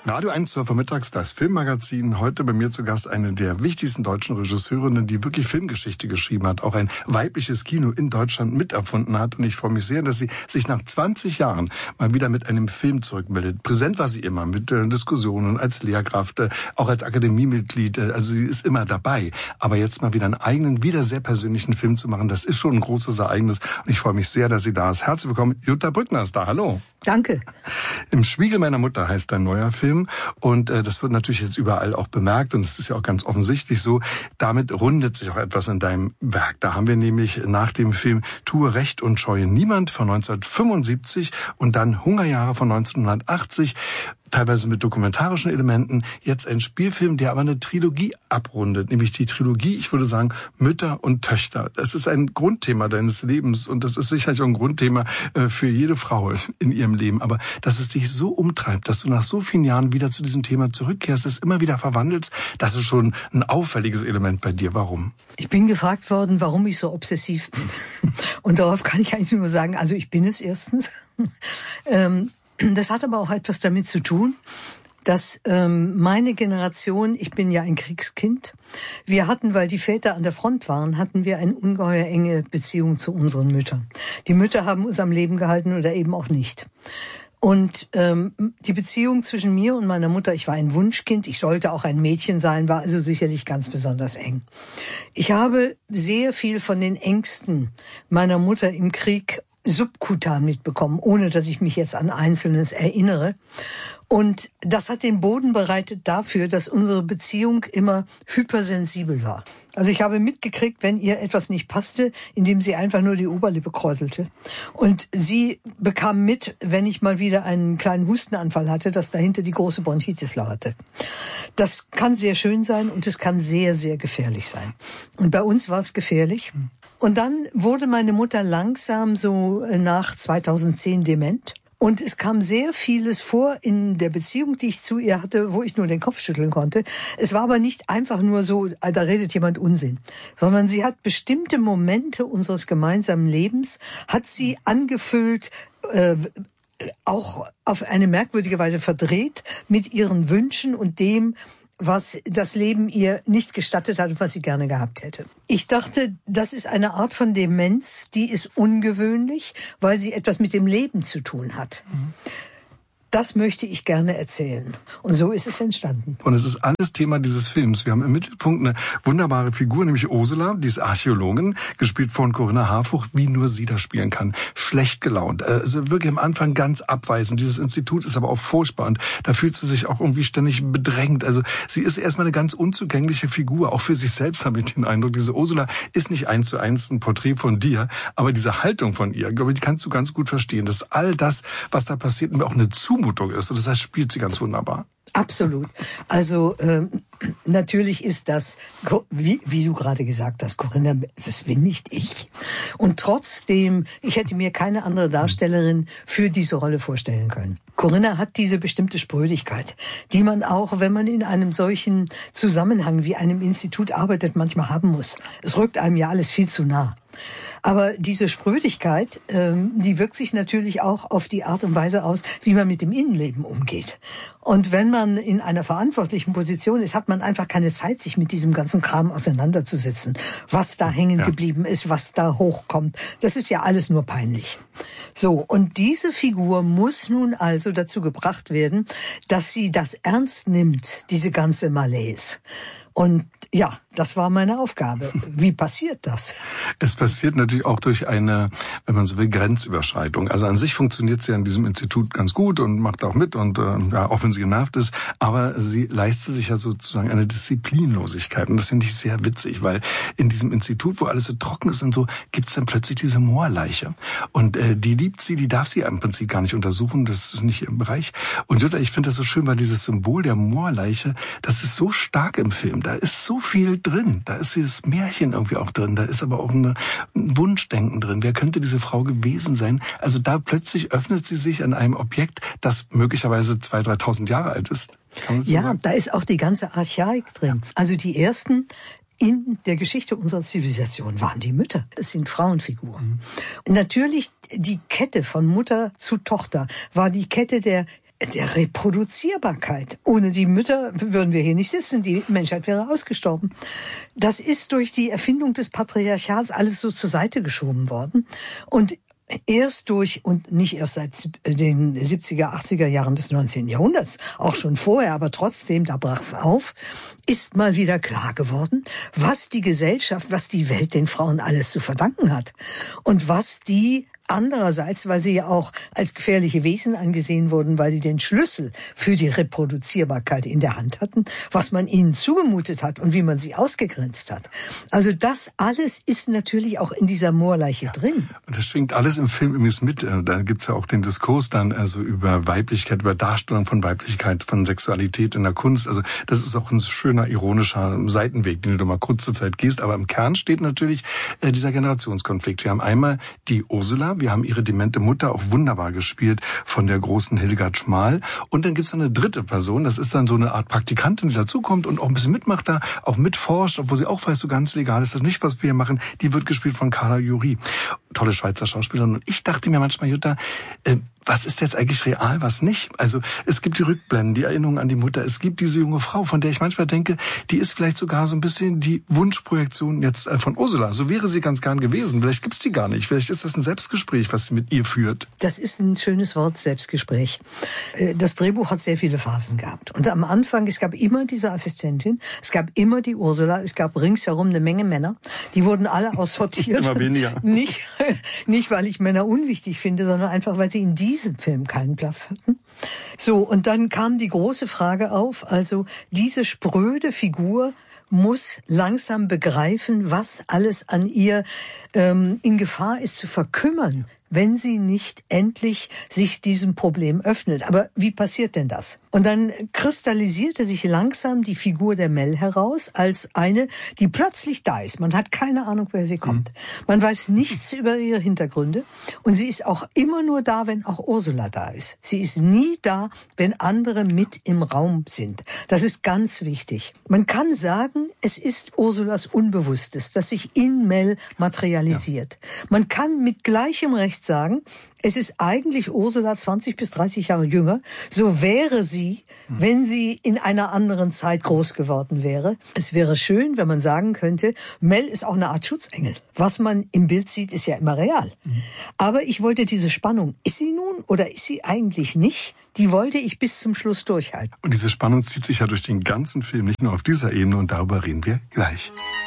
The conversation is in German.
Radio 1, 12 Uhr mittags, das Filmmagazin. Heute bei mir zu Gast eine der wichtigsten deutschen Regisseurinnen, die wirklich Filmgeschichte geschrieben hat, auch ein weibliches Kino in Deutschland miterfunden hat. Und ich freue mich sehr, dass sie sich nach 20 Jahren mal wieder mit einem Film zurückmeldet. Präsent war sie immer mit Diskussionen als Lehrkraft, auch als Akademiemitglied. Also sie ist immer dabei. Aber jetzt mal wieder einen eigenen, wieder sehr persönlichen Film zu machen, das ist schon ein großes Ereignis. Und ich freue mich sehr, dass sie da ist. Herzlich willkommen, Jutta Brückner ist da. Hallo. Danke. Im Spiegel meiner Mutter heißt dein neuer Film. Und das wird natürlich jetzt überall auch bemerkt und es ist ja auch ganz offensichtlich so. Damit rundet sich auch etwas in deinem Werk. Da haben wir nämlich nach dem Film Tue Recht und scheue niemand von 1975 und dann Hungerjahre von 1980, teilweise mit dokumentarischen Elementen, jetzt ein Spielfilm, der aber eine Trilogie abrundet, nämlich die Trilogie, ich würde sagen, Mütter und Töchter. Das ist ein Grundthema deines Lebens und das ist sicherlich auch ein Grundthema für jede Frau in ihrem Leben. Aber dass es dich so umtreibt, dass du nach so vielen Jahren wieder zu diesem Thema zurückkehrst, es immer wieder verwandelst, das ist schon ein auffälliges Element bei dir. Warum? Ich bin gefragt worden, warum ich so obsessiv bin. Und darauf kann ich eigentlich nur sagen, also ich bin es erstens. Das hat aber auch etwas damit zu tun, dass meine Generation, ich bin ja ein Kriegskind, wir hatten, weil die Väter an der Front waren, hatten wir eine ungeheuer enge Beziehung zu unseren Müttern. Die Mütter haben uns am Leben gehalten oder eben auch nicht. Und die Beziehung zwischen mir und meiner Mutter, ich war ein Wunschkind, ich sollte auch ein Mädchen sein, war also sicherlich ganz besonders eng. Ich habe sehr viel von den Ängsten meiner Mutter im Krieg subkutan mitbekommen, ohne dass ich mich jetzt an Einzelnes erinnere. Und das hat den Boden bereitet dafür, dass unsere Beziehung immer hypersensibel war. Also ich habe mitgekriegt, wenn ihr etwas nicht passte, indem sie einfach nur die Oberlippe kräuselte. Und sie bekam mit, wenn ich mal wieder einen kleinen Hustenanfall hatte, dass dahinter die große Bronchitis lauerte. Das kann sehr schön sein und es kann sehr, sehr gefährlich sein. Und bei uns war es gefährlich. Und dann wurde meine Mutter langsam so nach 2010 dement. Und es kam sehr vieles vor in der Beziehung, die ich zu ihr hatte, wo ich nur den Kopf schütteln konnte. Es war aber nicht einfach nur so, da redet jemand Unsinn, sondern sie hat bestimmte Momente unseres gemeinsamen Lebens, hat sie angefüllt, auch auf eine merkwürdige Weise verdreht mit ihren Wünschen und dem, was das Leben ihr nicht gestattet hat und was sie gerne gehabt hätte. Ich dachte, das ist eine Art von Demenz, die ist ungewöhnlich, weil sie etwas mit dem Leben zu tun hat. Das möchte ich gerne erzählen. Und so ist es entstanden. Und es ist alles Thema dieses Films. Wir haben im Mittelpunkt eine wunderbare Figur, nämlich Ursula, die ist Archäologin, gespielt von Corinna Harfouch, wie nur sie das spielen kann. Schlecht gelaunt. Also wirklich am Anfang ganz abweisend. Dieses Institut ist aber auch furchtbar und da fühlt sie sich auch irgendwie ständig bedrängt. Also sie ist erstmal eine ganz unzugängliche Figur. Auch für sich selbst habe ich den Eindruck, diese Ursula ist nicht 1:1 ein Porträt von dir, aber diese Haltung von ihr, glaube ich, die kannst du ganz gut verstehen, dass all das, was da passiert, auch eine Zumutung ist. Und das heißt, spielt sie ganz wunderbar. Absolut. Also natürlich ist das, wie du gerade gesagt hast, Corinna, das bin nicht ich. Und trotzdem, ich hätte mir keine andere Darstellerin für diese Rolle vorstellen können. Corinna hat diese bestimmte Sprödigkeit, die man auch, wenn man in einem solchen Zusammenhang wie einem Institut arbeitet, manchmal haben muss. Es rückt einem ja alles viel zu nah. Aber diese Sprödigkeit, die wirkt sich natürlich auch auf die Art und Weise aus, wie man mit dem Innenleben umgeht. Und wenn man in einer verantwortlichen Position ist, hat man einfach keine Zeit, sich mit diesem ganzen Kram auseinanderzusetzen. Was da hängen geblieben ist, was da hochkommt, das ist ja alles nur peinlich. So, und diese Figur muss nun also dazu gebracht werden, dass sie das ernst nimmt, diese ganze Malaise. Und ja, das war meine Aufgabe. Wie passiert das? Es passiert natürlich auch durch eine, wenn man so will, Grenzüberschreitung. Also an sich funktioniert sie an diesem Institut ganz gut und macht auch mit und auch wenn sie genervt ist, aber sie leistet sich ja sozusagen eine Disziplinlosigkeit. Und das finde ich sehr witzig, weil in diesem Institut, wo alles so trocken ist und so, gibt es dann plötzlich diese Moorleiche. Und die liebt sie, die darf sie im Prinzip gar nicht untersuchen, das ist nicht ihr Bereich. Und Jutta, ich finde das so schön, weil dieses Symbol der Moorleiche, das ist so stark im Film. Da ist so viel drin. Da ist dieses Märchen irgendwie auch drin. Da ist aber auch ein Wunschdenken drin. Wer könnte diese Frau gewesen sein? Also da plötzlich öffnet sie sich an einem Objekt, das möglicherweise 2.000, 3.000 Jahre alt ist. Ja, sagen? Da ist auch die ganze Archaik drin. Also die ersten in der Geschichte unserer Zivilisation waren die Mütter. Es sind Frauenfiguren. Natürlich, die Kette von Mutter zu Tochter war die Kette der der Reproduzierbarkeit. Ohne die Mütter würden wir hier nicht sitzen, die Menschheit wäre ausgestorben. Das ist durch die Erfindung des Patriarchats alles so zur Seite geschoben worden. Und erst durch, und nicht erst seit den 70er, 80er Jahren des 19. Jahrhunderts, auch schon vorher, aber trotzdem, da brach's auf, ist mal wieder klar geworden, was die Gesellschaft, was die Welt den Frauen alles zu verdanken hat. Und was die andererseits, weil sie ja auch als gefährliche Wesen angesehen wurden, weil sie den Schlüssel für die Reproduzierbarkeit in der Hand hatten, was man ihnen zugemutet hat und wie man sie ausgegrenzt hat. Also das alles ist natürlich auch in dieser Moorleiche drin. Und das schwingt alles im Film übrigens mit. Da gibt's ja auch den Diskurs dann also über Weiblichkeit, über Darstellung von Weiblichkeit, von Sexualität in der Kunst. Also das ist auch ein schöner, ironischer Seitenweg, den du mal kurze Zeit gehst. Aber im Kern steht natürlich dieser Generationskonflikt. Wir haben einmal die Ursula. Wir haben ihre demente Mutter auch wunderbar gespielt von der großen Hildegard Schmal. Und dann gibt's eine dritte Person, das ist dann so eine Art Praktikantin, die dazukommt und auch ein bisschen mitmacht da, auch mitforscht, obwohl sie auch weiß, so ganz legal ist das nicht, was wir hier machen. Die wird gespielt von Carla Juri. Tolle Schweizer Schauspielerin. Und ich dachte mir manchmal, Jutta, was ist jetzt eigentlich real, was nicht? Also es gibt die Rückblenden, die Erinnerungen an die Mutter. Es gibt diese junge Frau, von der ich manchmal denke, die ist vielleicht sogar so ein bisschen die Wunschprojektion jetzt von Ursula. So wäre sie ganz gern gewesen. Vielleicht gibt's die gar nicht. Vielleicht ist das ein Selbstgespräch, was sie mit ihr führt. Das ist ein schönes Wort, Selbstgespräch. Das Drehbuch hat sehr viele Phasen gehabt. Und am Anfang, es gab immer diese Assistentin, es gab immer die Ursula, es gab ringsherum eine Menge Männer. Die wurden alle aussortiert. Immer weniger. Nicht, weil ich Männer unwichtig finde, sondern einfach, weil sie in diesem Film keinen Platz hatten. So, und dann kam die große Frage auf, also diese spröde Figur muss langsam begreifen, was alles an ihr in Gefahr ist zu verkümmern, wenn sie nicht endlich sich diesem Problem öffnet. Aber wie passiert denn das? Und dann kristallisierte sich langsam die Figur der Mel heraus als eine, die plötzlich da ist. Man hat keine Ahnung, woher sie kommt. Man weiß nichts über ihre Hintergründe. Und sie ist auch immer nur da, wenn auch Ursula da ist. Sie ist nie da, wenn andere mit im Raum sind. Das ist ganz wichtig. Man kann sagen, es ist Ursulas Unbewusstes, das sich in Mel materialisiert. Ja. Man kann mit gleichem Recht sagen, es ist eigentlich Ursula 20 bis 30 Jahre jünger. So wäre sie, wenn sie in einer anderen Zeit groß geworden wäre. Es wäre schön, wenn man sagen könnte, Mel ist auch eine Art Schutzengel. Was man im Bild sieht, ist ja immer real. Aber ich wollte diese Spannung, ist sie nun oder ist sie eigentlich nicht? Die wollte ich bis zum Schluss durchhalten. Und diese Spannung zieht sich ja durch den ganzen Film, nicht nur auf dieser Ebene, und darüber reden wir gleich.